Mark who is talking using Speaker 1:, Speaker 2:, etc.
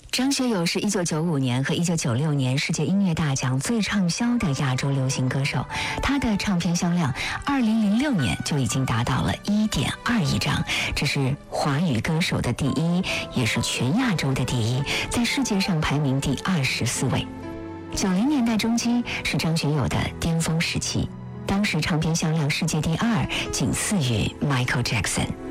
Speaker 1: 张学友是1995年和1996年世界音乐大奖最畅销的亚洲流行歌手，他的唱片销量2006年就已经达到了1.2亿张，这是华语歌手的第一，也是全亚洲的第一，在世界上排名第24位。90年代中期是张学友的巅峰时期，当时唱片销量世界第2，仅次于 Michael Jackson。